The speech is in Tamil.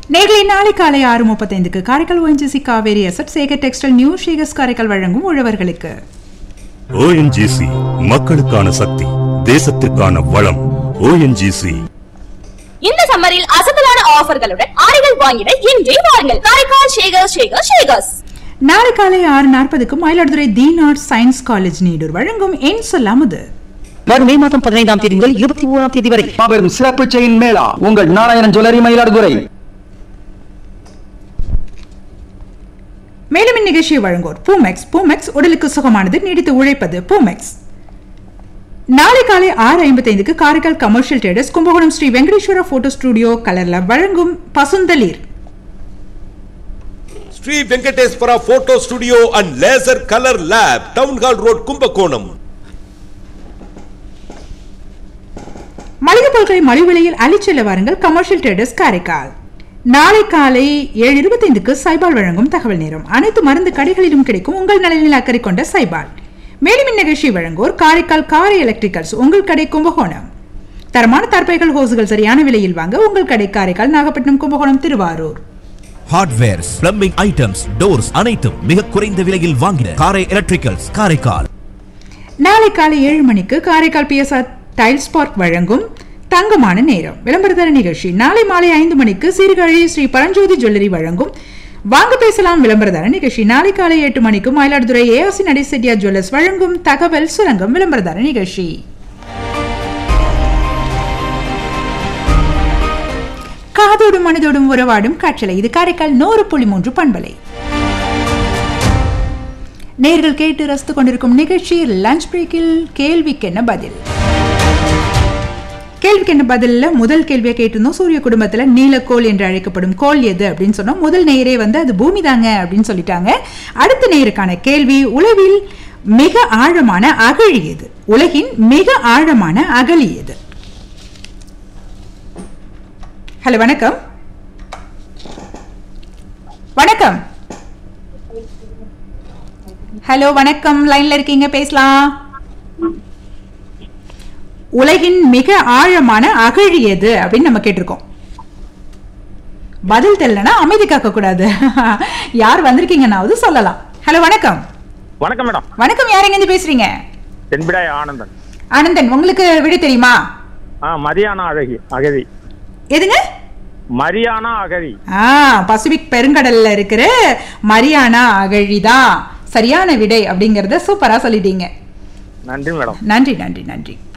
நேர்களை நாளை காலை 6:35 Karaikal ONGC Kaveri asset Sekar textile new ஷேகர்ஸ் Karaikal வழங்கும் உழவர்களுக்கு. ONGC மக்களுக்கான சக்தி, தேசத்திற்கான வளம். ONGC இந்த சம்மரில் அசத்தலான ஆஃபர்களுடன் ஆடைகள் வாங்கிட இன்றே வாருங்கள் காரைக்கால் ஷேகர்ஸ். நாளை காலை 6:40 மயிலாடுதுறை தீனார்ட் சயின்ஸ் காலேஜ் நீடூர் வழங்கும் என் சொல்லாமது. வரும் மே மாதம் 15ஆம் தேதி முதல் 21ஆம் தேதி வரை மாபெரும் சிறப்பு செயின் மேளா உங்கள் நாராயணன் ஜுவல்லரி மயிலாடுதுறை. மேலும் இந்நிகழ்ச்சியை வழங்குவோர் பூமெக்ஸ் உடலுக்கு சுகமானது, நீடித்து உழைப்பது பூமெக்ஸ். நாளை காலை 6:55 Karaikal commercial traders Kumbakonam Sri Venkateswara photo studio கலர்ல வழங்கும் பசுந்தளிர். Sri Venkateswara photo studio and laser colour lab, town hall road, Kumbakonam. மளிகை பொருட்களை மலிவு விலையில் அள்ளிச்செல்ல வாருங்கள் கமர்ஷியல் ட்ரேடர்ஸ் காரைக்கால். நாளை காலை 7:25 சைபால் வழங்கும் தகவல் நேரம். அனைத்து மருந்து கடைகளிலும் கிடைக்கும் உங்கள் நலனில் அக்கறை கொண்ட சைபால். மேலும் இந்நிகழ்ச்சி வழங்குவோர் காரைக்கால் காரை எலக்ட்ரிக்கல்ஸ், உங்கள் கடை கும்பகோணம். தரமான தற்பைகள் ஹோசுகள் சரியான விலையில் வாங்க உங்கள் கடை Karaikal, Nagapattinam, Kumbakonam, Thiruvarur. Hardwares, plumbing items, doors அனைத்தும் மிக குறைந்த விலையில் வாங்கின காரை எலக்ட்ரிக்கல்ஸ் காரைக்கால். நாளை காலை 7 மணிக்கு காரைக்கால் PSR டைல்ஸ் பார்க் வழங்கும் தங்கமான நேரம் விளம்பரதார நிகழ்ச்சி. நாளை மாலை 5 மணிக்கு சீர்காழி ஸ்ரீ பரஞ்சோதி ஜுவல்லரி வழங்கும் வாங்க பேசலாம் விளம்பரதார நிகழ்ச்சி. நாளை காலை 8 மணிக்கு மயிலாடுதுறை ARC நடேசெட்டியா ஜுவல்லர்ஸ் வழங்கும் தகவல் சுரங்கம் விளம்பரதார நிகழ்ச்சி. காதோடும் மனதோடும் உறவாடும் காற்றலை இது காரைக்கால் 100.3 பண்பலை. நேர்கள் கேட்டு ரசித்துக் கொண்டிருக்கும் நிகழ்ச்சி லஞ்ச் பிரேக்கில் கேள்விக்கென்ன பதில். கேள்விக்கு என்ன பதில்ல முதல் கேள்வியை கேட்டிருந்தோம். சூரிய குடும்பத்துல நீலக்கோள் என்று அழைக்கப்படும் கோள் எது அப்படின்னு சொன்னோம். முதல் நேயரே அது பூமி தாங்க அப்படின்னு சொல்லிட்டாங்க. அடுத்த நேயருக்கான கேள்வி, உலகில் மிக ஆழமான அகழி எது? உலகின் மிக ஆழமான அகழி எது? ஹலோ, வணக்கம். வணக்கம். ஹலோ, வணக்கம். லைன்ல இருக்கீங்க, பேசலாம். உலகின் மிக ஆழமான அகழி எது அப்படின்னு நம்ம கேட்டிருக்கோம். பதில் தெரியலனா அமைதி காக்க கூடாது. யார் வந்திருக்கீங்கன்னாவது சொல்லலாம். ஹலோ, வணக்கம். வணக்கம் மேடம். வணக்கம். யார் எங்க பேசுறீங்க? தென்பிடாய் ஆனந்தன். ஆனந்தன், உங்களுக்கு விடை தெரியுமா? மரியானா அகழி. எதுங்க? மரியானா அகழி. பசிபிக் பெருங்கடல்ல இருக்கிற மரியானா அகழி தான் சரியான விடை அப்படிங்கறத சூப்பரா சொல்லிட்டீங்க. நன்றி மேடம். நன்றி.